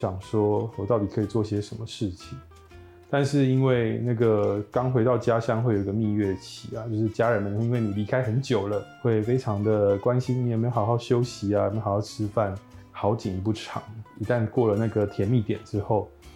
想说我到底可以做些什么事情。但是因为那个刚回到家乡会有一个蜜月期啊，就是家人们因为你离开很久了，会非常的关心你有没有好好休息啊，有没有好好吃饭，好景不长。一旦过了那个甜蜜点之后，